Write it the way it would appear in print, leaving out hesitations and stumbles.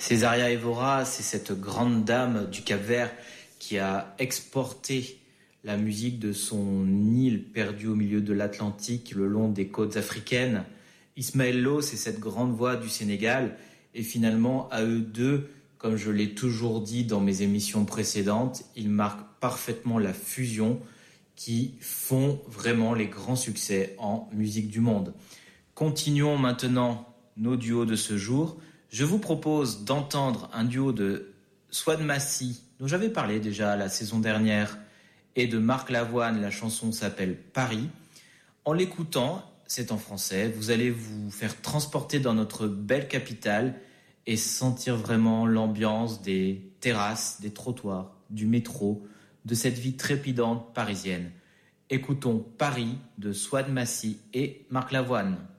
Césaria Évora, c'est cette grande dame du Cap-Vert qui a exporté la musique de son île perdue au milieu de l'Atlantique, le long des côtes africaines. Ismaël Lô, c'est cette grande voix du Sénégal. Et finalement, à eux deux, comme je l'ai toujours dit dans mes émissions précédentes, ils marquent parfaitement la fusion qui font vraiment les grands succès en musique du monde. Continuons maintenant nos duos de ce jour. Je vous propose d'entendre un duo de Souad Massy, dont j'avais parlé déjà la saison dernière, et de Marc Lavoine. La chanson s'appelle Paris. En l'écoutant, c'est en français, vous allez vous faire transporter dans notre belle capitale et sentir vraiment l'ambiance des terrasses, des trottoirs, du métro, de cette vie trépidante parisienne. Écoutons Paris de Souad Massy et Marc Lavoine.